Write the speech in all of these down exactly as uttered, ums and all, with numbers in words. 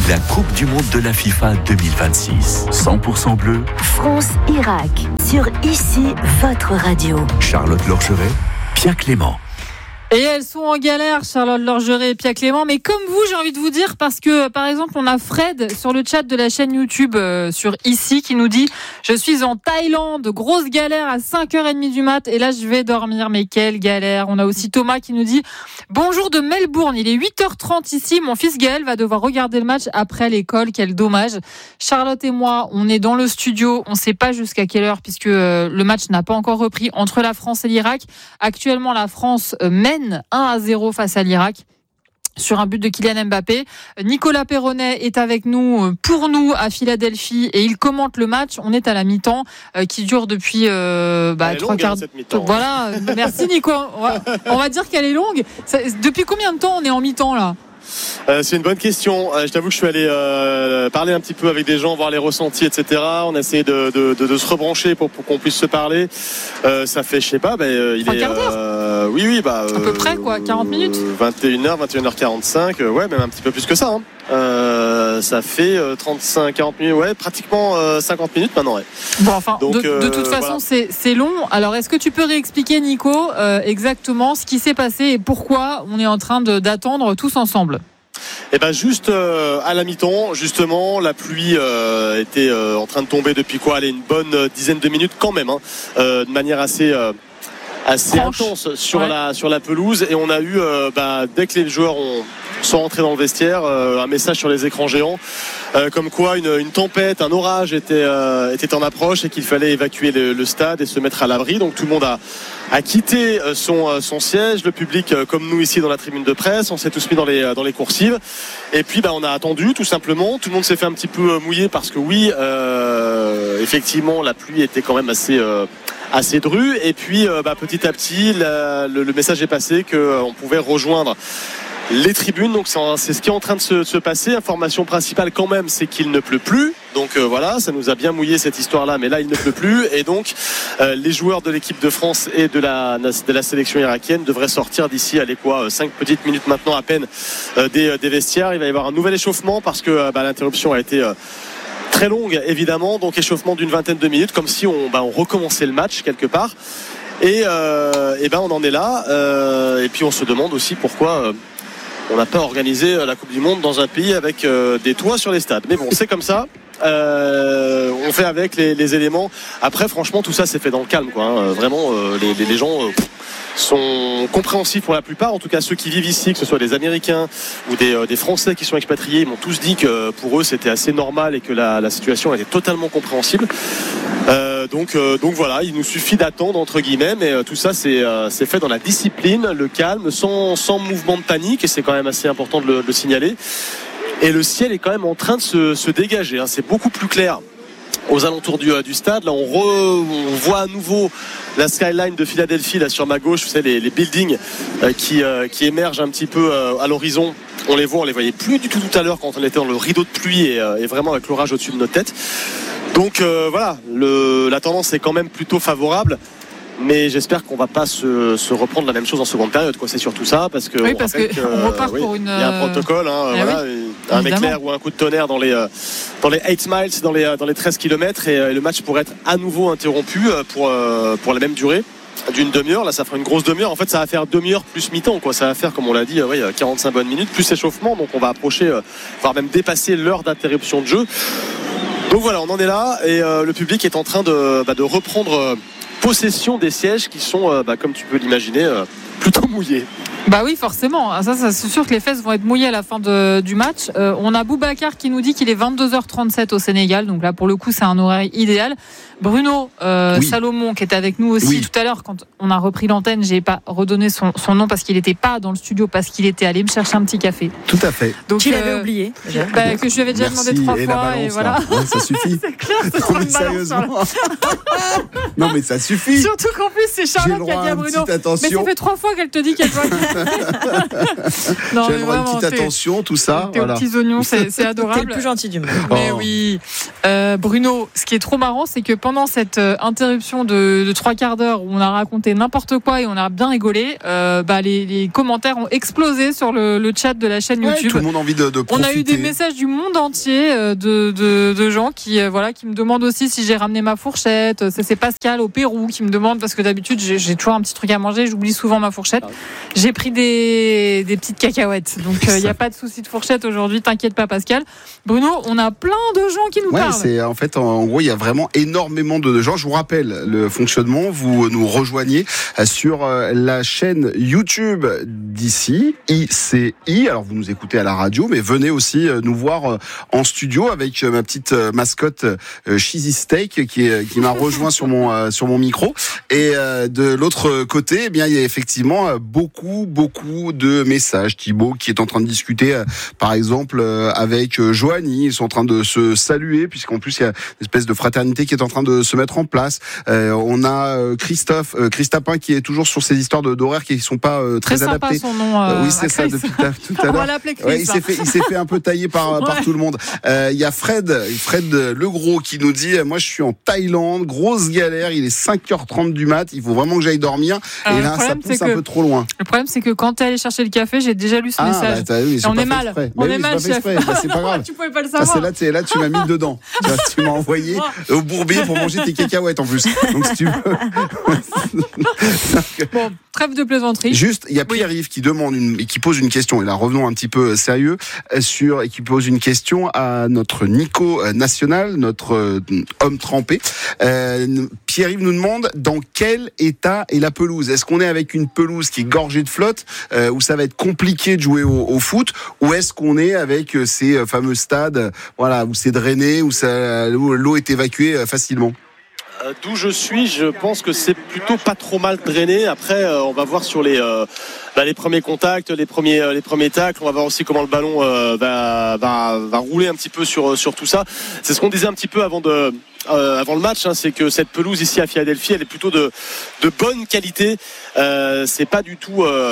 la Coupe du Monde de la FIFA deux mille vingt-six. cent pour cent bleu. France-Irak, sur Ici, votre radio. Charlotte Lorgeret, Pierre Clément. Et elles sont en galère, Charlotte Lorgeret et Pierre Clément. Mais comme vous, j'ai envie de vous dire, parce que, par exemple, on a Fred sur le chat de la chaîne YouTube euh, sur Ici qui nous dit « Je suis en Thaïlande, grosse galère à cinq heures trente du mat et là, je vais dormir. » Mais quelle galère. On a aussi Thomas qui nous dit « Bonjour de Melbourne, il est huit heures trente ici. Mon fils Gaël va devoir regarder le match après l'école. Quel dommage. » Charlotte et moi, on est dans le studio. On ne sait pas jusqu'à quelle heure puisque euh, le match n'a pas encore repris entre la France et l'Irak. Actuellement, la France euh, mène un à zéro face à l'Irak sur un but de Kylian Mbappé. Nicolas Perronnet est avec nous pour nous à Philadelphie et il commente le match. On est à la mi-temps euh, qui dure depuis euh, bah, trois quarts. Hein, voilà, merci Nico. On va, on va dire qu'elle est longue. Ça, depuis combien de temps on est en mi-temps là ? Euh, c'est une bonne question. Euh, je t'avoue que je suis allé euh, parler un petit peu avec des gens, voir les ressentis, et cetera. On a essayé de, de, de, de se rebrancher pour, pour qu'on puisse se parler. Euh, ça fait, je sais pas, bah, euh, il est. Euh, oui, oui, bah. Euh, à peu près quoi, quarante minutes. vingt et une heures, vingt et une heures quarante-cinq. Euh, ouais, même un petit peu plus que ça. Hein. Euh, ça fait euh, trente-cinq, quarante minutes, ouais, pratiquement euh, cinquante minutes maintenant. Ouais. Bon, enfin, Donc, de, euh, de toute façon, voilà. c'est, c'est long. Alors, est-ce que tu peux réexpliquer, Nico, euh, exactement ce qui s'est passé et pourquoi on est en train de, d'attendre tous ensemble ? Et ben juste euh, à la mi-temps, justement, la pluie euh, était euh, en train de tomber depuis quoi, allez, une bonne dizaine de minutes quand même, hein, euh, de manière assez. Euh, assez Franche. intense sur ouais. la sur la pelouse et on a eu euh, bah, dès que les joueurs ont, sont rentrés dans le vestiaire euh, un message sur les écrans géants euh, comme quoi une, une tempête, un orage était euh, était en approche et qu'il fallait évacuer le, le stade et se mettre à l'abri. Donc tout le monde a a quitté son son siège, le public comme nous ici dans la tribune de presse, on s'est tous mis dans les dans les coursives et puis bah on a attendu tout simplement. Tout le monde s'est fait un petit peu mouiller parce que oui euh, effectivement la pluie était quand même assez euh, assez dru et puis euh, bah, petit à petit la, le, le message est passé qu'on euh, pouvait rejoindre les tribunes, donc c'est, c'est ce qui est en train de se, de se passer. Information principale quand même, c'est qu'il ne pleut plus, donc euh, voilà, ça nous a bien mouillé cette histoire là, mais là il ne pleut plus et donc euh, les joueurs de l'équipe de France et de la, de la sélection irakienne devraient sortir d'ici, allez quoi, cinq petites minutes maintenant à peine euh, des, des vestiaires. Il va y avoir un nouvel échauffement parce que euh, bah, l'interruption a été euh, très longue évidemment, donc échauffement d'une vingtaine de minutes comme si on, bah, on recommençait le match quelque part et, euh, et ben on en est là euh, et puis on se demande aussi pourquoi euh, on n'a pas organisé la Coupe du Monde dans un pays avec euh, des toits sur les stades, mais bon c'est comme ça. Euh, on fait avec les, les éléments. Après franchement tout ça c'est fait dans le calme quoi, hein. Vraiment euh, les, les, les gens euh, sont compréhensifs pour la plupart, en tout cas ceux qui vivent ici, que ce soit des Américains ou des, euh, des Français qui sont expatriés, ils m'ont tous dit que pour eux c'était assez normal et que la, la situation était totalement compréhensible. Euh, donc, euh, donc voilà, il nous suffit d'attendre entre guillemets, mais euh, tout ça c'est, euh, c'est fait dans la discipline, le calme, sans, sans mouvement de panique, et c'est quand même assez important de le, de le signaler. Et le ciel est quand même en train de se, se dégager, hein. C'est beaucoup plus clair aux alentours du, euh, du stade. Là on, re, on voit à nouveau la skyline de Philadelphie là sur ma gauche, vous savez les, les buildings euh, qui, euh, qui émergent un petit peu euh, à l'horizon. On les voit, on les voyait plus du tout tout à l'heure quand on était dans le rideau de pluie et, euh, et vraiment avec l'orage au-dessus de nos têtes. Donc euh, voilà, le, la tendance est quand même plutôt favorable. Mais j'espère qu'on va pas se, se reprendre la même chose en seconde période, quoi. C'est surtout ça, parce que oui, parce que que, on repart oui, pour une. Il y a un protocole, hein, eh voilà, oui, un évidemment. éclair ou un coup de tonnerre dans les dans les huit miles, dans les dans les treize kilomètres, et le match pourrait être à nouveau interrompu pour pour la même durée d'une demi-heure. Là, ça fera une grosse demi-heure. En fait, ça va faire demi-heure plus mi-temps, quoi. Ça va faire, comme on l'a dit, oui, quarante-cinq bonnes minutes plus échauffement. Donc, on va approcher, voire même dépasser l'heure d'interruption de jeu. Donc voilà, on en est là, et euh, le public est en train de bah, de reprendre. Euh, possession des sièges qui sont, euh, bah, comme tu peux l'imaginer, euh, plutôt mouillés. Bah oui, forcément. Ça, ça, c'est sûr que les fesses vont être mouillées à la fin de, du match. Euh, on a Boubacar qui nous dit qu'il est vingt-deux heures trente-sept au Sénégal. Donc là, pour le coup, c'est un horaire idéal. Bruno euh, oui. Salomon, qui est avec nous aussi oui. tout à l'heure, quand on a repris l'antenne, j'ai pas redonné son, son nom parce qu'il n'était pas dans le studio, parce qu'il était allé me chercher un petit café. Tout à fait. Donc, tu euh, l'avais oublié bah, que je lui avais déjà Merci. demandé trois et fois. La balance, et voilà. Ouais, ça suffit. C'est clair, c'est trop une balance. Sérieusement. Non, mais ça suffit. Surtout qu'en plus, c'est Charlotte qui a dit à Bruno. Mais ça fait trois fois qu'elle te dit qu'elle doit. Non, tu mais as vraiment, une petite t'es- attention, tout ça. T'es aux Voilà. petits oignons, c'est, c'est T'es adorable. le plus gentil du monde. Mais Oh. oui. Euh, Bruno, ce qui est trop marrant, c'est que pendant cette euh, interruption de, de trois quarts d'heure où on a raconté n'importe quoi et on a bien rigolé, euh, bah, les, les commentaires ont explosé sur le, le chat de la chaîne Ouais, YouTube. tout le monde a envie de, de On profiter. a eu des messages du monde entier euh, de, de, de gens qui, euh, voilà, qui me demandent aussi si j'ai ramené ma fourchette. C'est, c'est Pascal au Pérou qui me demande, parce que d'habitude j'ai, j'ai toujours un petit truc à manger, j'oublie souvent ma fourchette. J'ai pris des, des petites cacahuètes, donc il n'y a pas de souci de fourchette aujourd'hui, t'inquiète pas Pascal. Bruno, on a plein de gens qui nous Ouais, parlent. c'est en fait en, en gros il y a vraiment énormément de gens. Je vous rappelle le fonctionnement. Vous nous rejoignez sur la chaîne YouTube d'ici I C I. Alors vous nous écoutez à la radio, mais venez aussi nous voir en studio avec ma petite mascotte Cheesy Steak qui est, qui m'a rejoint sur mon sur mon micro. Et de l'autre côté, eh bien il y a effectivement beaucoup beaucoup de messages. Thibaut qui est en train de discuter, par exemple avec Joanie. Ils sont en train de se saluer puisqu'en plus il y a une espèce de fraternité qui est en train de se mettre en place. Euh, on a euh, Christophe, euh, Christapin qui est toujours sur ces histoires de, d'horaires qui ne sont pas euh, très, Très sympa adaptées. son nom. Euh, oui, c'est ça Chris. depuis tout à On va l'heure. l'appeler Chris. Ouais, il s'est fait, il s'est fait un peu tailler par, par Ouais. tout le monde. Euh, Il y a Fred, Fred Legros qui nous dit, moi je suis en Thaïlande, grosse galère, il est cinq heures trente du mat, il faut vraiment que j'aille dormir. Alors, et le là, ça problème, pousse c'est un que- peu trop loin. Le problème, c'est que quand t'es allé chercher le café, j'ai déjà lu ce Ah, message. bah, t'as vu, j'ai on pas est fait mal. exprès. On Mais est oui, mal, j'ai pas chef. fait exprès. Bah, c'est pas grave. Tu pouvais pas le Ça, savoir. c'est là, tu, là, tu m'as mis dedans. Tu, vois, tu m'as envoyé au bourbier pour manger tes cacahuètes en plus. Donc, si tu veux. Bon, trêve de plaisanterie. Juste, il y a Pierre-Yves qui demande une, qui pose une question. Et là, revenons un petit peu sérieux sur, et qui pose une question à notre Nico national, notre euh, homme trempé. Euh, Pierre-Yves nous demande dans quel état est la pelouse. Est-ce qu'on est avec une pelouse qui est gorgée de flotte, euh, où ça va être compliqué de jouer au, au foot, ou est-ce qu'on est avec euh, ces fameux stades, euh, voilà, où c'est drainé, où, ça, où l'eau est évacuée euh, facilement? Euh, D'où je suis, je pense que c'est plutôt pas trop mal drainé. Après, euh, on va voir sur les euh, bah, les premiers contacts, les premiers euh, les premiers tacles. On va voir aussi comment le ballon euh, va, va va rouler un petit peu sur sur tout ça. C'est ce qu'on disait un petit peu avant de euh, avant le match. Hein, c'est que cette pelouse ici à Philadelphie, elle est plutôt de de bonne qualité. Euh, c'est pas du tout. Euh,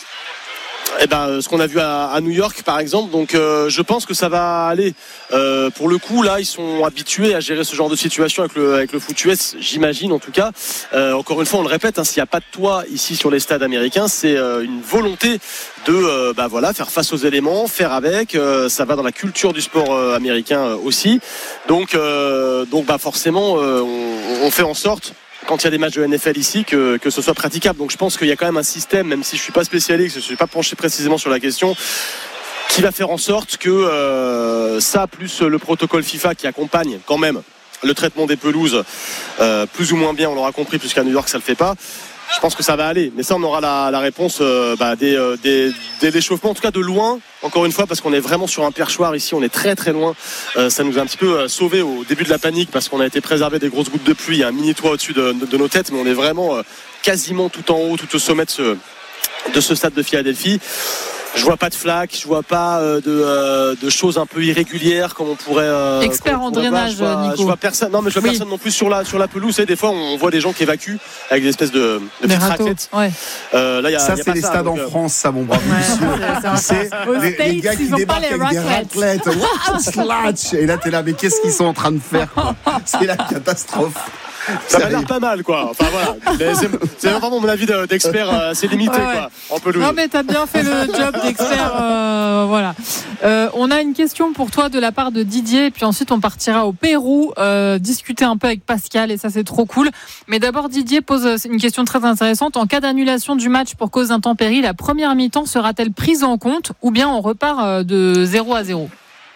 Eh ben, ce qu'on a vu à, à New York par exemple, donc euh, je pense que ça va aller. Euh, pour le coup, là, ils sont habitués à gérer ce genre de situation avec le, avec le foot U S, j'imagine en tout cas. Euh, encore une fois, on le répète, hein, s'il n'y a pas de toit ici sur les stades américains, c'est euh, une volonté de euh, bah, voilà, faire face aux éléments, faire avec. Euh, ça va dans la culture du sport euh, américain euh, aussi. Donc, euh, donc bah, forcément, euh, on, on fait en sorte, quand il y a des matchs de N F L ici, que, que ce soit praticable. Donc je pense qu'il y a quand même un système, même si je ne suis pas spécialiste, je ne suis pas penché précisément sur la question, qui va faire en sorte que euh, ça, plus le protocole FIFA qui accompagne quand même le traitement des pelouses, euh, plus ou moins bien, on l'aura compris, puisqu'à New York ça ne le fait pas. Je pense que ça va aller, mais ça on aura la, la réponse euh, bah, dès, euh, dès, dès l'échauffement, en tout cas de loin, encore une fois, parce qu'on est vraiment sur un perchoir ici, on est très très loin. Euh, ça nous a un petit peu euh, sauvé au début de la panique, parce qu'on a été préservé des grosses gouttes de pluie, il y a un mini toit au-dessus de, de, de nos têtes, mais on est vraiment euh, quasiment tout en haut, tout au sommet de ce, de ce stade de Philadelphie. Je vois pas de flaques, je vois pas euh, de, euh, de choses un peu irrégulières comme on pourrait. Euh, Expert comme on en pourrait drainage, voir. Je vois, Nico. je vois personne. Non, mais je vois Oui. personne non plus sur la sur la pelouse. Et des fois, on voit des gens qui évacuent avec des espèces de, de Des petites raclos. raquettes. Ouais. Euh, là, il y a, Ça, y a c'est pas les ça, stades donc, en euh, France, ça, mon brave Ouais, monsieur. c'est- c'est- C'est Aux les, les States, gars qui ils ont pas débarquent les avec des raclettes. raclettes. What? Slatch. Et là, t'es là, mais qu'est-ce qu'ils sont en train de faire, quoi? C'est la catastrophe. Ça m'a Sérieux. l'air pas mal, quoi. Enfin voilà. Mais C'est c'est vraiment mon avis de- d'expert euh, assez limité, Ouais, ouais. quoi, en pelouse. Non mais t'as bien fait le job d'expert. euh, voilà. Euh, on a une question pour toi de la part de Didier, et puis ensuite on partira au Pérou euh, discuter un peu avec Pascal, et ça c'est trop cool. Mais d'abord Didier pose une question très intéressante. En cas d'annulation du match pour cause d'intempéries, la première mi-temps sera-t-elle prise en compte, ou bien on repart euh, de zéro à zéro?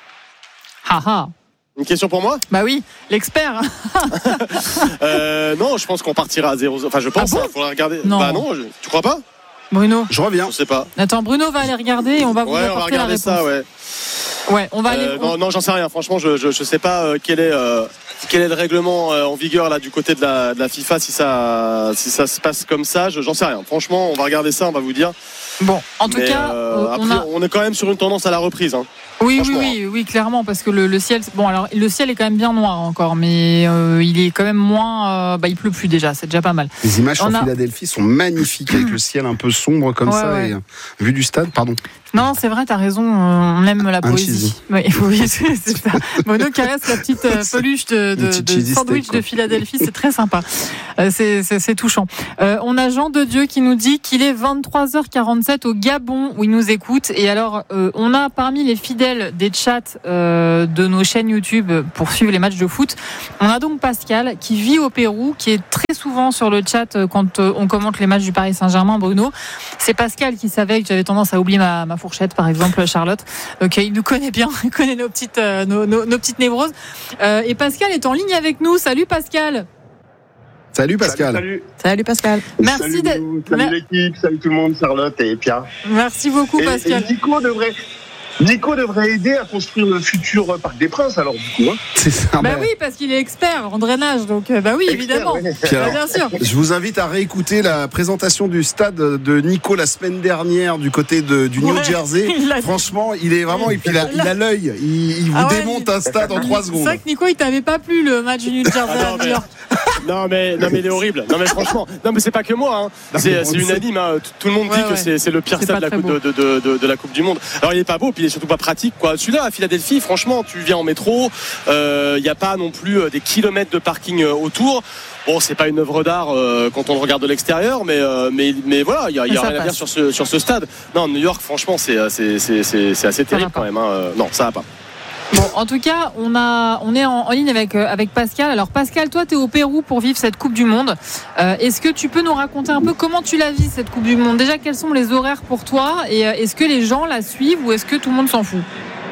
Haha. Une question pour moi Bah oui, l'expert. euh, Non, je pense qu'on partira à zéro. Enfin, je pense. Ah bon hein, faudra regarder. Non. Bah non, je- tu crois pas? Bruno. Je reviens. Je sais pas. Attends, Bruno va aller regarder et on va vous Ouais, on va apporter la regarder réponse. ça, ouais. Ouais, on va aller. Euh, non, non, j'en sais rien. Franchement, je je, je sais pas euh, quel est euh, quel est le règlement euh, en vigueur là du côté de la, de la FIFA, si ça si ça se passe comme ça. Je, j'en sais rien. Franchement, on va regarder ça, on va vous dire. Bon, en tout Mais, cas, euh, euh, après, on a. on est quand même sur une tendance à la reprise. Hein. Oui, oui, oui, oui, clairement, parce que le, le ciel, bon, alors le ciel est quand même bien noir encore, mais euh, il est quand même moins, euh, bah, il pleut plus déjà, c'est déjà pas mal. Les images On sur a... Philadelphie sont magnifiques avec le ciel un peu sombre comme ouais, ça ouais. et euh, vue du stade, pardon. Non, c'est vrai, t'as raison, on aime la Un poésie. Oui, oui, c'est, c'est ça. Mono caresse la petite euh, peluche de, de, de sandwich steak, de Philadelphie, c'est très sympa. Euh, c'est, c'est, c'est touchant. Euh, on a Jean de Dieu qui nous dit qu'il est vingt-trois heures quarante-sept au Gabon où il nous écoute. Et alors, euh, on a parmi les fidèles des chats euh, de nos chaînes YouTube pour suivre les matchs de foot, on a donc Pascal qui vit au Pérou, qui est très souvent sur le chat quand on commente les matchs du Paris Saint-Germain. Bruno, c'est Pascal qui savait que j'avais tendance à oublier ma, ma fourchette, par exemple, Charlotte. Donc il nous connaît bien, il connaît nos petites, euh, nos, nos, nos petites névroses. Euh, et Pascal est en ligne avec nous. Salut Pascal. Salut Pascal. Salut, salut. Salut Pascal. Merci salut, de... salut l'équipe, salut tout le monde, Charlotte et Pierre. Merci beaucoup Pascal. Et, et Nico devrait... Nico devrait aider à construire le futur Parc des Princes, alors du coup. Hein. C'est ça. Bah oui, parce qu'il est expert en drainage, donc bah oui, expert, évidemment. Ouais. Alors, bah, bien sûr. Je vous invite à réécouter la présentation du stade de Nico la semaine dernière du côté de, du New ouais, Jersey. Il Franchement, il est vraiment, et puis il a, il a l'œil, il, il vous ah ouais, démonte il... un stade en trois secondes. C'est vrai que Nico, il t'avait pas plu le match du New Jersey ah non, à New York. Non mais non mais il est horrible. Non mais franchement, non mais c'est pas que moi. Hein. Non, c'est, c'est unanime. Hein. Tout le monde dit ouais, que ouais. c'est, c'est le pire c'est stade de la, coupe, de, de, de, de la Coupe du Monde. Alors il est pas beau, puis il est surtout pas pratique. Quoi. Celui-là à Philadelphie, franchement, tu viens en métro, il euh, y a pas non plus des kilomètres de parking autour. Bon, c'est pas une œuvre d'art euh, quand on le regarde de l'extérieur, mais euh, mais mais voilà, il y a, y a rien passe. à dire sur ce sur ce stade. Non, New York, franchement, c'est c'est c'est c'est, c'est assez terrible quand même. Hein. Non, ça va pas. Bon, en tout cas, on a, on est en, en ligne avec euh, avec Pascal. Alors Pascal, toi, t'es au Pérou pour vivre cette Coupe du Monde. Euh, est-ce que tu peux nous raconter un peu comment tu la vis cette Coupe du Monde ? Déjà, quels sont les horaires pour toi ? Et euh, est-ce que les gens la suivent ou est-ce que tout le monde s'en fout ?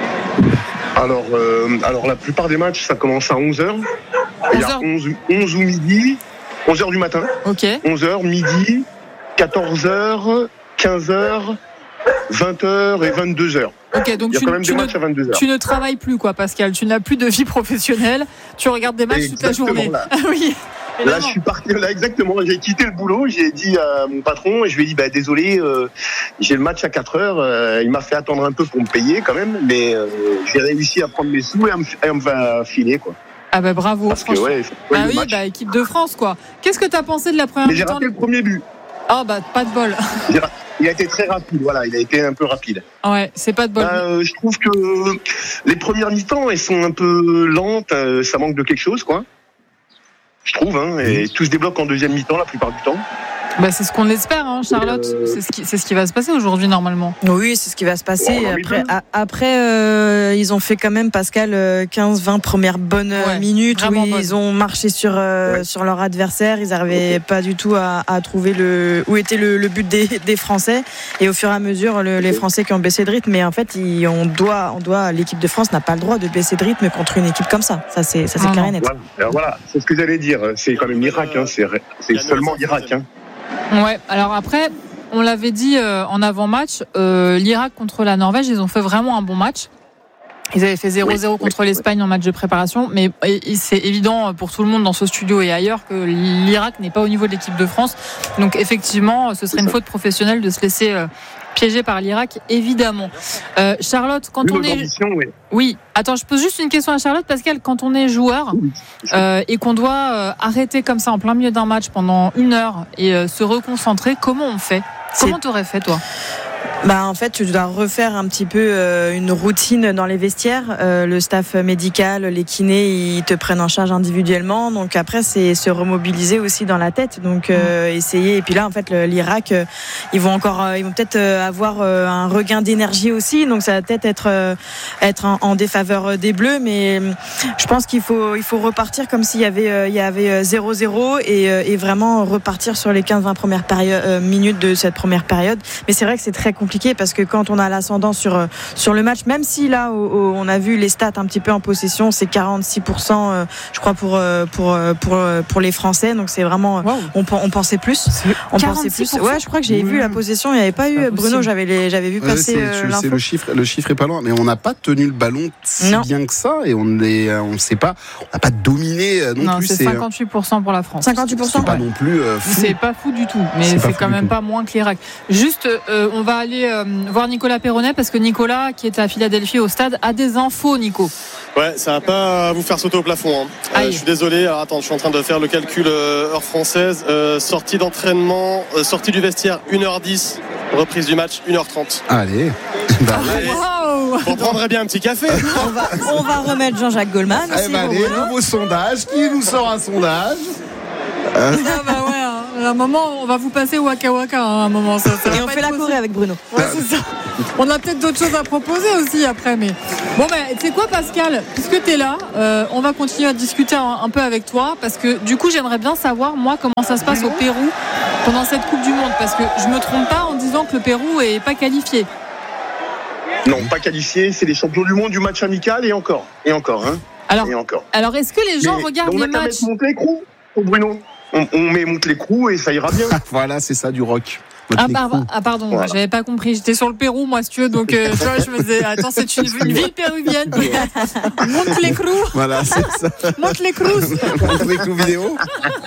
Alors, euh, alors la plupart des matchs, ça commence à onze heures. Il y a onze, onze ou midi, onze heures du matin. Ok. onze heures, midi, quatorze heures, quinze heures, vingt heures et vingt-deux heures. Ok, donc il y a tu, quand même tu, des ne, matchs à vingt-deux heures. Tu ne travailles plus, quoi, Pascal. Tu n'as plus de vie professionnelle. Tu regardes des matchs exactement, toute la journée. Là. Ah oui. Là, je suis parti. Là, exactement. J'ai quitté le boulot. J'ai dit à mon patron, et je lui ai dit, bah, désolé, euh, j'ai le match à quatre heures. Euh, il m'a fait attendre un peu pour me payer, quand même, mais euh, j'ai réussi à prendre mes sous et à me, et à me filer, quoi. Ah bah bravo. Parce que, ouais, bah oui, match. Bah équipe de France, quoi. Qu'est-ce que t'as pensé de la première mi-temps ? J'ai raté le premier but. Ah oh, bah pas de bol. Il a été très rapide, voilà, il a été un peu rapide. Ouais, c'est pas de bol. Euh, je trouve que les premières mi-temps, elles sont un peu lentes, ça manque de quelque chose, quoi. Je trouve, hein, et tout se débloque en deuxième mi-temps la plupart du temps. Bah, c'est ce qu'on espère, hein, Charlotte. Euh... C'est, ce qui, c'est ce qui va se passer aujourd'hui, normalement. Oui, c'est ce qui va se passer. Bon, après, a, après euh, ils ont fait quand même, Pascal, quinze vingt premières bonnes ouais, minutes où bonne. Ils ont marché sur, euh, ouais. sur leur adversaire. Ils n'arrivaient okay. pas du tout à, à trouver le, où était le, le but des, des Français. Et au fur et à mesure, le, les Français qui ont baissé de rythme. Mais en fait, ils, on doit, on doit, l'équipe de France n'a pas le droit de baisser de rythme contre une équipe comme ça. Ça, c'est, ça, c'est ah clair et net. Voilà, voilà, c'est ce que j'allais dire. C'est quand même l'Irak. Hein. C'est, c'est seulement l'Irak. Hein. Ouais, alors après, on l'avait dit euh, en avant-match, euh, l'Irak contre la Norvège, ils ont fait vraiment un bon match. Ils avaient fait zéro zéro oui, contre oui, l'Espagne oui. en match de préparation, mais c'est évident pour tout le monde dans ce studio et ailleurs que l'Irak n'est pas au niveau de l'équipe de France. Donc effectivement, ce serait une faute professionnelle de se laisser euh, piéger par l'Irak, évidemment. Euh, Charlotte, quand oui, on est... Oui. oui, attends, je pose juste une question à Charlotte, Pascal. Quand on est joueur euh, et qu'on doit euh, arrêter comme ça en plein milieu d'un match pendant une heure et euh, se reconcentrer, comment on fait ? Comment t'aurais fait, toi ? Bah en fait tu dois refaire un petit peu euh, une routine dans les vestiaires, euh, le staff médical, les kinés ils te prennent en charge individuellement, donc après c'est se remobiliser aussi dans la tête, donc euh, mmh. essayer, et puis là en fait le, l'Irak euh, ils vont encore euh, ils vont peut-être euh, avoir euh, un regain d'énergie aussi, donc ça va peut-être être euh, être en, en défaveur des Bleus, mais euh, je pense qu'il faut il faut repartir comme s'il y avait euh, il y avait zéro zéro et, euh, et vraiment repartir sur les quinze vingt premières péri- euh, minutes de cette première période, mais c'est vrai que c'est très compliqué parce que quand on a l'ascendant sur sur le match, même si là où, où on a vu les stats un petit peu en possession, c'est quarante-six pour cent euh, je crois pour pour pour pour les Français, donc c'est vraiment wow. on, on pensait plus on pensait plus ouais je crois que j'ai mmh. vu la possession, il n'y avait pas eu Bruno, j'avais les, j'avais vu passer ouais, c'est, euh, c'est le chiffre le chiffre est pas loin, mais on n'a pas tenu le ballon si non. bien que ça, et on est on sait pas on n'a pas dominé non, non plus, c'est, c'est cinquante-huit pour cent pour la France. cinquante-huit pour cent c'est pas non plus euh, fou. C'est pas fou du tout, mais c'est, c'est quand même pas moins que l'Irak. Juste euh, on va aller aller euh, voir Nicolas Perronnet parce que Nicolas, qui est à Philadelphie au stade, a des infos, Nico. Ouais, ça va pas vous faire sauter au plafond. Hein. Euh, je suis désolé. Alors attends, je suis en train de faire le calcul euh, heure française. Euh, sortie d'entraînement, euh, sortie du vestiaire une heure dix, reprise du match une heure trente. Allez. Bah, allez. Wow. On prendrait bien un petit café. On va, on va remettre Jean-Jacques Goldman. Eh ben, allez, nouveau sondage. Qui nous sort un sondage? Euh... Ah bah ouais, hein. À un moment, on va vous passer au Waka Waka hein, à un moment. Ça, ça Et on fait la Corée avec Bruno. Ouais, c'est ça. On a peut-être d'autres choses à proposer aussi après. Mais bon, ben, tu sais quoi, Pascal, puisque tu es là, euh, on va continuer à discuter un, un peu avec toi parce que du coup, j'aimerais bien savoir, moi, comment ça se passe au Pérou pendant cette Coupe du Monde. Parce que je me trompe pas en disant que le Pérou est pas qualifié. Non, pas qualifié. C'est les champions du monde du match amical et encore. Et encore, hein. Alors, et encore. alors est-ce que les gens Mais regardent on les a qu'à matchs mettre monter l'écrou, oh Bruno. On, on met monte l'écrou et ça ira bien. Voilà, c'est ça du rock. Ah, par, ah pardon, voilà. J'avais pas compris. J'étais sur le Pérou, moi, si tu veux. Donc, euh, tu vois, je me disais, attends, c'est une, une ville péruvienne. Monte l'écrou. Voilà, c'est ça. Monte l'écrou. Monte l'écrou vidéo.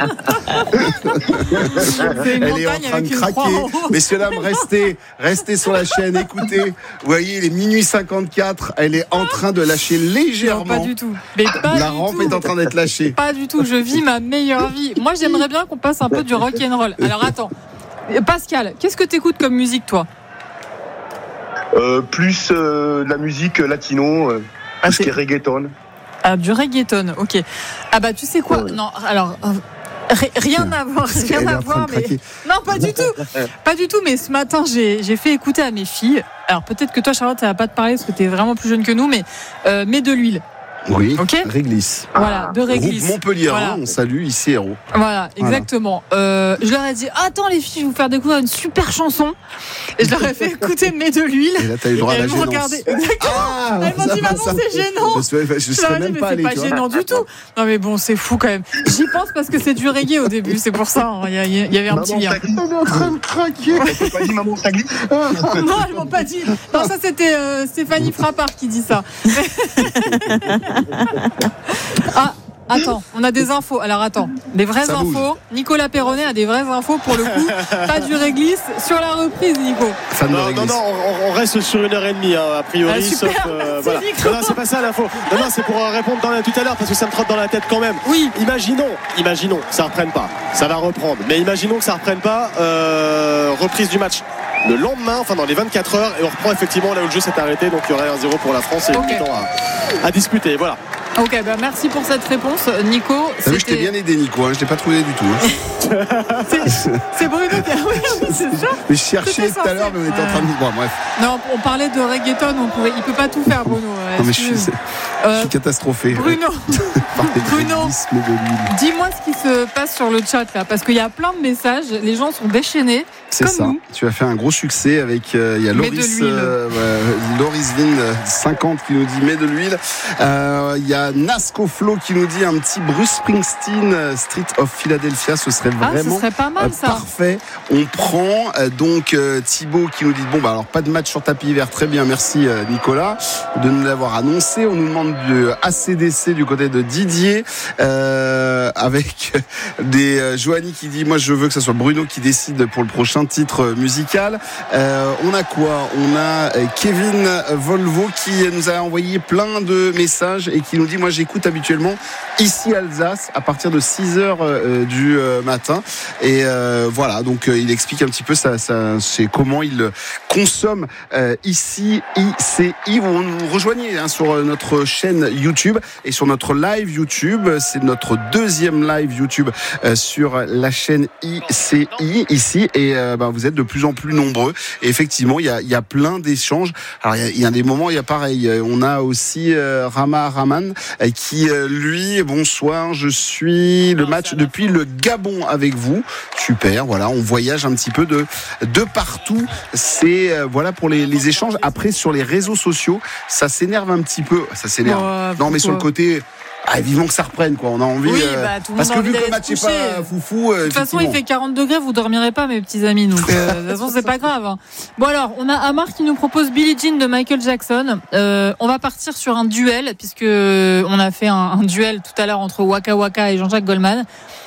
C'est une Elle est en montagne train avec de une croix craquer. en haut. Messieurs, dames, restez, restez sur la chaîne. Écoutez, vous voyez, il est minuit cinquante-quatre. Elle est en train de lâcher légèrement. Non, pas du tout. Mais pas La du rampe tout. est en train d'être lâchée. Pas du tout. Je vis ma meilleure vie. Moi, j'aimerais bien qu'on passe un peu du rock and roll. Alors, attends. Pascal, qu'est-ce que t'écoutes comme musique, toi? Euh, plus euh, de la musique latino, euh, Ah, tout ce c'est- qui est reggaeton. Ah, du reggaeton, ok. Ah bah, tu sais quoi? Ouais. Non, alors... euh, ri- Rien à voir, rien Elle est à en train voir, de mais craquer. non, pas du tout, pas du tout. Mais ce matin, j'ai j'ai fait écouter à mes filles. Alors peut-être que toi, Charlotte, ça va pas te parler parce que t'es vraiment plus jeune que nous, mais euh, mets de l'huile, Oui, Ok. réglisse. voilà, de réglisse. Groupe Montpellier, Voilà. on salue ici Héros. Voilà, exactement. Euh, je leur ai dit, attends les filles, je vais vous faire découvrir une super chanson. Et je leur ai fait écouter mets de l'huile. Et là, t'as eu le droit Et à la elles m'ont gênance. regardé. Exactement. Ah, Elles m'ont ça dit, va, maman, ça. c'est gênant. Je serais, je Je leur serais ai dit, même mais pas c'est allé, pas tu vois. gênant du tout. Non mais bon, c'est fou quand même. J'y pense parce que c'est du reggae au début, c'est pour ça. hein. Il y, a- il y avait un Maman, petit lien. ça glisse. Elle est en train de craquer. Elle t'a pas dit maman, ça glisse. Non, elles m'ont pas dit. Non, ça c'était euh, Stéphanie Frappard qui dit ça. Ah, attends, on a des infos. Alors attends, des vraies Ça infos. bouge. Nicolas Perronnet a des vraies infos pour le coup. Pas du réglisse sur la reprise, Nico. Fan de Non, non, réglisse. non, on, on reste sur une heure et demie, hein, a priori. Ah, super, sauf, euh, merci, voilà. Nico. Non, non, c'est pas ça l'info. Non, non, c'est pour euh, répondre dans la- tout à l'heure parce que ça me trotte dans la tête quand même. Oui. Imaginons, imaginons que ça reprenne pas. Ça va reprendre. Mais imaginons que ça reprenne pas. Euh, reprise du match le lendemain, enfin dans les vingt-quatre heures, et on reprend effectivement là où le jeu s'est arrêté. Donc il y aurait un zéro pour la France et Ok. une mi-temps à, à disputer. Voilà. Ok, bah merci pour cette réponse, Nico. T'as vu, je t'ai C'était- bien aidé, Nico. Hein, je t'ai pas trouvé du tout. hein. C'est c'est Bruno qui a. Oui, c'est ça. Mais je cherchais C'était tout à l'heure, mais on était en train de. Bon, bref. Non, on parlait de reggaeton, on pouvait, il peut pas tout faire, Bruno. Non, mais je suis, Excuse. je Euh, suis catastrophé. Bruno, Par les Bruno. réglisse, mais de l'huile. dis-moi ce qui se passe sur le chat là, parce qu'il y a plein de messages, les gens sont déchaînés. C'est Comme ça. nous. Tu as fait un gros succès avec. euh, Il y a Mets de Loris, l'huile. euh, ouais, Loris Vin, euh, cinquante, qui nous dit mets de l'huile. Euh, Il y a Nasco Flo qui nous dit un petit Bruce Springsteen, euh, Street of Philadelphia. Ce serait Ah, ce vraiment. serait pas mal Euh, ça. Parfait, on prend euh, donc euh, Thibaut qui nous dit bon bah alors pas de match sur tapis vert, très bien, merci euh, Nicolas de nous l'avoir annoncé. On nous demande du A C D C du côté de Didier euh, avec des euh, Joanie qui dit moi je veux que ce soit Bruno qui décide pour le prochain titre euh, musical. Euh, on a quoi? On a euh, Kevin Volvo qui nous a envoyé plein de messages et qui nous dit moi j'écoute habituellement ici Alsace à partir de six heures euh, du euh, matin et euh, voilà donc euh, il explique un petit peu ça, ça c'est comment il consomme euh, ici I C I. Vous nous rejoignez hein, sur notre chaîne YouTube et sur notre live YouTube. C'est notre deuxième live YouTube euh, sur la chaîne I C I ici et euh, bah, vous êtes de plus en plus nombreux et effectivement il y a, il y a plein d'échanges. Alors il y, a, il y a des moments il y a pareil, on a aussi euh, Rama Raman euh, qui euh, lui bonsoir, je suis le match depuis le Gabon avec vous. Super, voilà, on voyage un petit peu de de partout. C'est euh, voilà pour les, les échanges. Après sur les réseaux sociaux, ça s'énerve un petit peu. Ça s'énerve. Oh, non mais sur le pourquoi côté. Ah, vivement que ça reprenne quoi. On a envie. Oui, euh, bah, tout le parce monde que a envie vu que le d'aller match se est pas coucher. foufou. euh, De toute façon, il fait quarante degrés, vous dormirez pas, mes petits amis. Donc, euh, de toute façon, c'est pas grave. hein. Bon, alors, on a Amar qui nous propose Billie Jean de Michael Jackson. Euh, on va partir sur un duel, puisque on a fait un, un duel tout à l'heure entre Waka Waka et Jean-Jacques Goldman.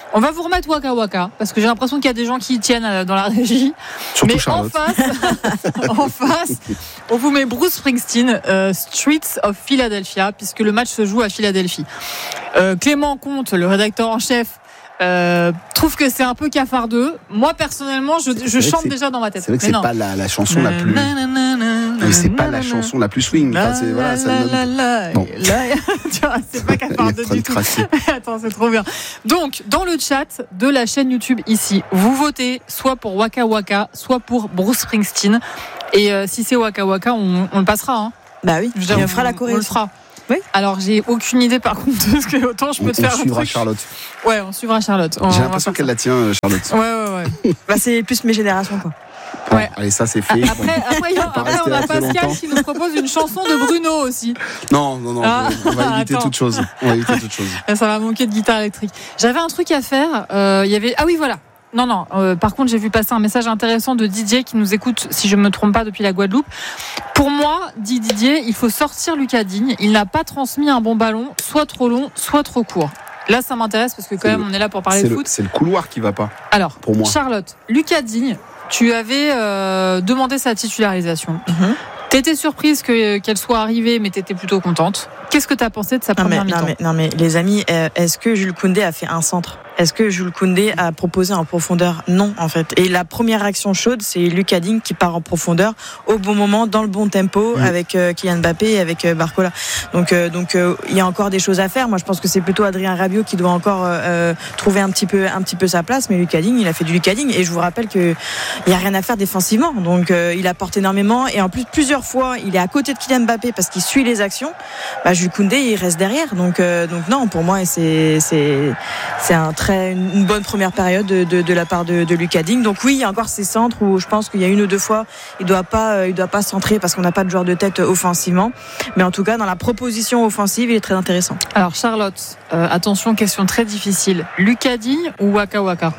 On va vous remettre Waka Waka parce que j'ai l'impression qu'il y a des gens qui y tiennent dans la régie. Surtout Mais Charlotte. en face, en face, on vous met Bruce Springsteen, euh, Streets of Philadelphia, puisque le match se joue à Philadelphie. Euh, Clément Comte, le rédacteur en chef, Euh, trouve que c'est un peu cafardeux. Moi personnellement, je, je chante déjà dans ma tête. C'est vrai que Mais c'est non. pas la, la chanson la plus. Mais c'est pas la chanson la plus swing. Enfin, c'est, voilà, ça donne... bon. Tu vois, c'est pas cafardeux du tout. Attends, c'est trop bien. Donc, dans le chat de la chaîne YouTube ici, vous votez soit pour Waka Waka, soit pour Bruce Springsteen. Et euh, si c'est Waka Waka, on, on le passera. Hein. Bah oui. Je veux dire, on, on fera la Corée. On le fera. Oui. Alors j'ai aucune idée par contre de ce que autant je peux on, te faire on un suivra truc. Charlotte. Ouais, on suivra Charlotte. On, J'ai on l'impression qu'elle la tient, Charlotte. Ouais, ouais, ouais. Bah, c'est plus mes générations, quoi. Bon, ouais. Allez, ça c'est fait. Après, après, après, après on a Pascal qui nous propose une chanson de Bruno aussi. Non, non, non. Ah, on va éviter attends. toute chose. On va éviter toute chose. Ça va manquer de guitare électrique. J'avais un truc à faire. Euh, il y avait. Ah oui, voilà. Non, non. Euh, par contre, j'ai vu passer un message intéressant de Didier qui nous écoute, si je ne me trompe pas, depuis la Guadeloupe. Pour moi, dit Didier, il faut sortir Lucas Digne. Il n'a pas transmis un bon ballon, soit trop long, soit trop court. Là, ça m'intéresse parce que quand C'est même, le- on est là pour parler C'est de le, foot. c'est le couloir qui va pas. Alors, pour moi. Charlotte, Lucas Digne, tu avais euh, demandé sa titularisation. Mhm. T'étais surprise que, qu'elle soit arrivée, mais t'étais plutôt contente. Qu'est-ce que t'as pensé de sa Non mais, première mi-temps? non, mais, non mais les amis, euh, est-ce que Jules Koundé a fait un centre? Est-ce que Jules Koundé a proposé en profondeur? Non, en fait. Et la première action chaude, c'est Lucas Digne qui part en profondeur au bon moment, dans le bon tempo, Mmh. avec euh, Kylian Mbappé et avec euh, Barcola. Donc, euh, donc, euh, il y a encore des choses à faire. Moi, je pense que c'est plutôt Adrien Rabiot qui doit encore euh, trouver un petit peu, un petit peu sa place. Mais Lucas Digne, il a fait du Lucas Digne. Et je vous rappelle que il y a rien à faire défensivement. Donc, euh, il apporte énormément. Et en plus, plusieurs fois, il est à côté de Kylian Mbappé parce qu'il suit les actions. Bah, Jules Koundé, il reste derrière. Donc, euh, donc non, pour moi, c'est, c'est, c'est un très, une bonne première période de, de, de la part de, de Lucas Digne. Donc oui, il y a encore ces centres où je pense qu'il y a une ou deux fois, il doit pas, il doit pas centrer parce qu'on n'a pas de joueur de tête offensivement. Mais en tout cas, dans la proposition offensive, il est très intéressant. Alors Charlotte, euh, attention, question très difficile. Lucas Digne ou Waka Waka?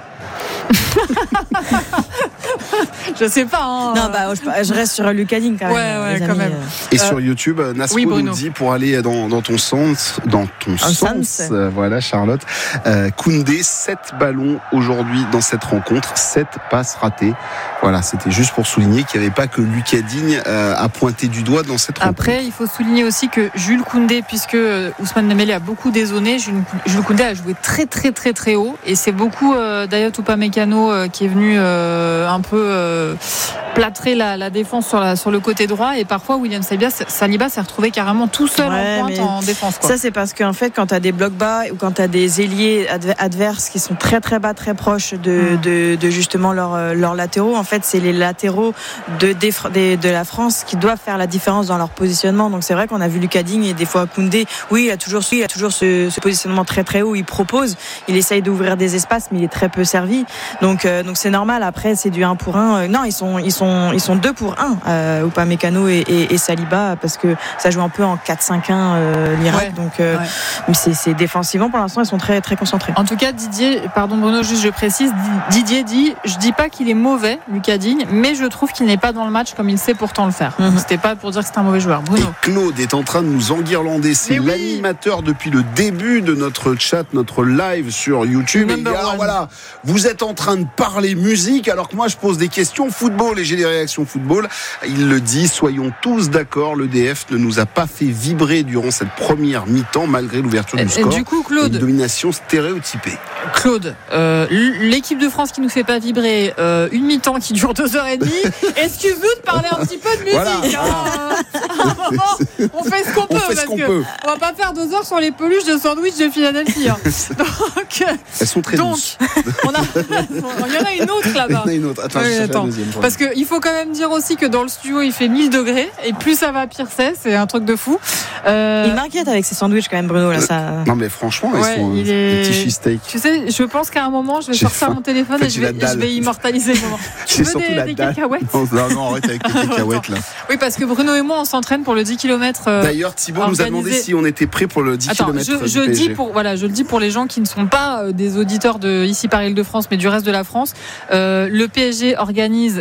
Je sais pas. Hein. Non, bah, je, je reste sur Lucas Digne quand même. Ouais, ouais, les quand amis. même. Et Euh, sur YouTube, Nasco oui, nous Bruno. dit pour aller dans, dans ton sens, dans ton sens. sens, euh, voilà Charlotte, euh, Koundé, sept ballons aujourd'hui dans cette rencontre, sept passes ratées. Voilà, c'était juste pour souligner qu'il n'y avait pas que Lucas Digne euh, à pointer du doigt dans cette rencontre. Après, il faut souligner aussi que Jules Koundé, puisque euh, Ousmane Dembélé a beaucoup dézonné, Jules, Jules Koundé a joué très très très très haut, et c'est beaucoup euh, Dayot Upamecano euh, qui est venu euh, un peu euh, plâtrer la, la défense sur, la, sur le côté droit, et parfois William Saliba, Saliba s'est retrouvé carrément tout seul Ouais, en pointe mais en défense. Quoi. Ça, c'est parce qu'en fait, quand tu as des blocs bas ou quand tu as des ailiers adver- adverses qui sont très très bas, très proches de, Mm. de, de justement leurs leurs latéraux, en fait, c'est les latéraux de, des, des- de la France qui doivent faire la différence dans leur positionnement. Donc c'est vrai qu'on a vu Lucas Digne et des fois Koundé, oui, il a toujours, il a toujours ce, ce positionnement très très haut, il propose, il essaye d'ouvrir des espaces, mais il est très peu servi. Donc euh, donc c'est normal. Après, c'est du un pour un. Euh, non, ils sont ils sont ils sont deux pour un. Euh, Upamecano et, et, et Saliba, parce que ça joue un peu en quatre cinq un euh, l'Irak. Ouais, donc euh, ouais. mais c'est, c'est défensivement pour l'instant, ils sont très très concentrés. En tout cas, Didier, pardon Bruno, juste je précise, Didier dit, je dis pas qu'il est mauvais, Lucas Digne, mais je trouve qu'il n'est pas dans le match comme il sait pourtant le faire. Mhm. C'était pas pour dire que c'est un mauvais joueur. Et Bruno. Claude est en train de nous enguirlander. C'est Mais oui. l'animateur depuis le début de notre chat, notre live sur YouTube. Et il dit, Number alors one. voilà, vous êtes en train de parler musique alors que moi je pose des questions football et j'ai des réactions football. Il le dit, soyons tous d'accord, l'E D F ne nous a pas fait vibrer durant cette première mi-temps malgré l'ouverture Et- du et score. du coup, Une Claude, domination stéréotypée. Claude, euh, l'équipe de France qui nous fait pas vibrer, euh, une mi-temps qui dure deux heures et demie. Excuse-nous de parler un petit peu de musique. Voilà. Hein. À un moment, on fait ce qu'on On peut fait ce parce qu'on que peut. on va pas faire deux heures sur les peluches de sandwich de Philadelphie. Hein. Donc, Elles sont très donc, douces. on a, il y en a une autre Il y là-bas. en a une autre. Attends, Oui, je cherche attends. la deuxième. pour Parce qu'il faut quand même dire aussi que dans le studio il fait mille degrés et plus ça va pire c'est, c'est un truc de fou. Euh, Il m'inquiète avec ses sandwichs quand même, Bruno. Là, ça... Non mais franchement, ils Ouais, sont il des est- petits cheesesteaks. tu sais, je pense qu'à un moment je vais J'ai sortir faim. mon téléphone En fait, et je j'ai vais, la dalle. je vais immortaliser le moment. Tu C'est veux surtout des, la des dalle. cacahuètes? Non, non, non, arrête avec les cacahuètes là. Oui, parce que Bruno et moi on s'entraîne pour le dix kilomètres. euh, D'ailleurs, Thibaut nous a demandé organisé- si on était prêt pour le dix Attends, kilomètres je, je du P S G. dis pour voilà, je le dis pour les gens qui ne sont pas euh, des auditeurs de ici par Île-de-France, mais du reste de la France. Euh, le P S G organise, comme ça a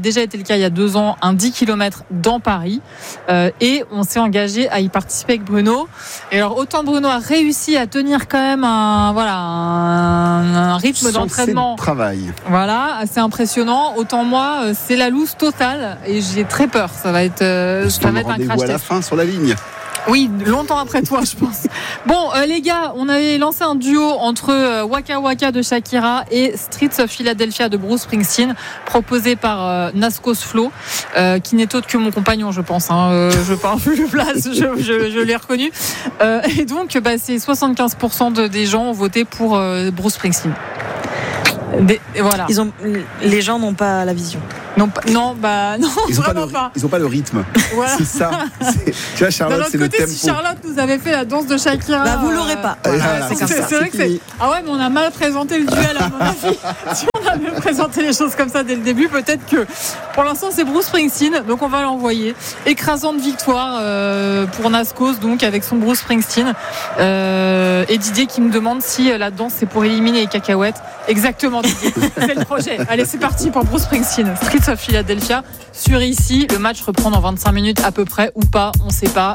déjà été le cas il y a deux ans, un dix kilomètres dans Paris. Euh, et on s'est engagé à y participer avec Bruno. Et alors, autant Bruno a réussi à tenir quand même un, voilà, un, un rythme Sans d'entraînement. Travail. Voilà, assez impressionnant. Autant moi, c'est la loose totale et j'ai très peur. Ça va être, euh, ça va être un crash test. À la fin sur la ligne. Oui, longtemps après toi, je pense. Bon, euh, les gars, on avait lancé un duo entre euh, Waka Waka de Shakira et Streets of Philadelphia de Bruce Springsteen, proposé par euh, Nascos Flo, euh, qui n'est autre que mon compagnon, je pense. Hein. Euh, je parle plus de place, je, je, je l'ai reconnu. Euh, et donc, bah, c'est soixante-quinze pour cent de, des gens ont voté pour euh, Bruce Springsteen. Des, voilà. Ils ont, les gens n'ont pas la vision. Non, non, bah non, ils ont vraiment pas. Le, pas. Ils n'ont pas le rythme. Voilà. C'est ça. C'est, tu vois, Charlotte, c'est côté, le tempo. Si Charlotte nous avait fait la danse de Shakira, bah, vous l'aurez pas. Voilà, voilà, c'est, c'est, c'est vrai que c'est. Ah ouais, mais on a mal présenté le duel à mon avis. Si on avait présenté les choses comme ça dès le début, peut-être que pour l'instant c'est Bruce Springsteen, donc on va l'envoyer. Écrasante victoire euh, pour Nascos, donc avec son Bruce Springsteen. Euh, et Didier qui me demande si la danse c'est pour éliminer les cacahuètes. Exactement, Didier. C'est le projet. Allez, c'est parti pour Bruce Springsteen. Streets of Philadelphia sur ici. Le match reprend dans vingt-cinq minutes à peu près ou pas, on sait pas.